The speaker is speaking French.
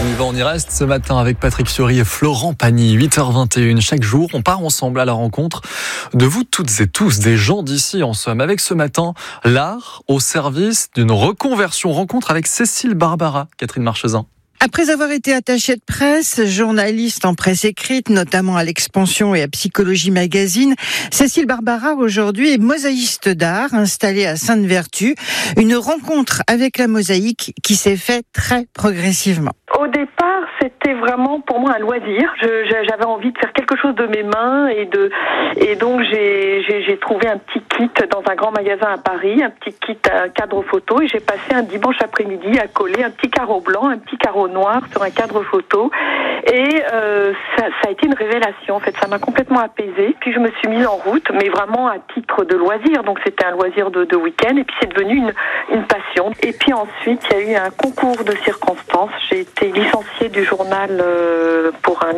On y reste ce matin avec Patrick Fiori et Florent Pagny, 8h21. Chaque jour, on part ensemble à la rencontre de vous toutes et tous, des gens d'ici en somme. Avec ce matin, l'art au service d'une reconversion. Rencontre avec Cécile Barbara, Catherine Marchesin. Après avoir été attachée de presse, journaliste en presse écrite, notamment à l'Expansion et à Psychologie Magazine, Cécile Barbara aujourd'hui est mosaïste d'art, installée à Sainte-Vertu. Une rencontre avec la mosaïque qui s'est faite très progressivement. Au départ, c'était vraiment pour moi un loisir. J'avais envie de faire quelque chose de mes mains et donc j'ai trouvé un petit kit dans un grand magasin à Paris, un petit kit à cadre photo, et j'ai passé un dimanche après-midi à coller un petit carreau blanc, un petit carreau noir sur un cadre photo, et ça a été une révélation. En fait, ça m'a complètement apaisée. Puis je me suis mise en route, mais vraiment à titre de loisir. Donc c'était un loisir de week-end, et puis c'est devenu une passion. Et puis ensuite, il y a eu un concours de circonstances. J'ai été licenciée du journal pour un